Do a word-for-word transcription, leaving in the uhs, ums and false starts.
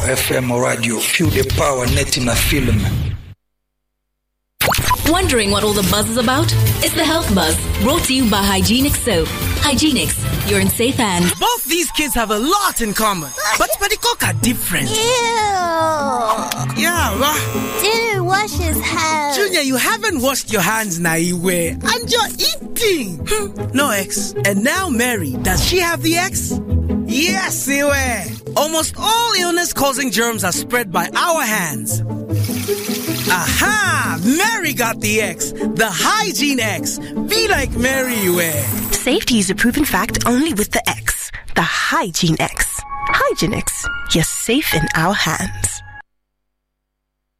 F M radio. Feel the power net in a film. Wondering what all the buzz is about? It's the Health Buzz, brought to you by Hygienix Soap. Hygienix, you're in safe hands. Both these kids have a lot in common, but Padikok are different. Ew. Yeah, well. Didn't wash his hands. Junior, you haven't washed your hands, Naiwe, and you're eating. No X. And now Mary, does she have the X? Yes, Iwe. Almost all illness-causing germs are spread by our hands. Aha! Mary got the X. The Hygiene X. Be like Mary, Iwe. Safety is a proven fact only with the X. The Hygiene X. Hygienix. You're safe in our hands.